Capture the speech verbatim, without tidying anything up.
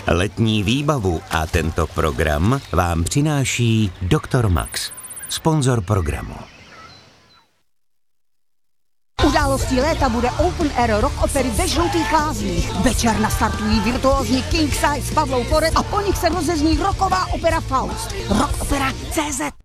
Letní výbavu a tento program vám přináší doktor Max, sponzor programu. Událostí léta bude Open Air rock opery ve Žlutých Lázních. Večer nastartují virtuózní King Size s Pavlou Forest a po nich se rozezní rocková opera Faust. Rock opera tečka cé zet.